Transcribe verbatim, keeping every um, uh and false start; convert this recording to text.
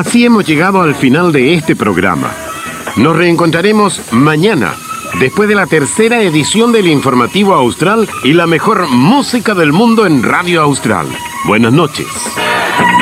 Así hemos llegado al final de este programa. Nos reencontraremos mañana, después de la tercera edición del Informativo Austral y la mejor música del mundo en Radio Austral. Buenas noches.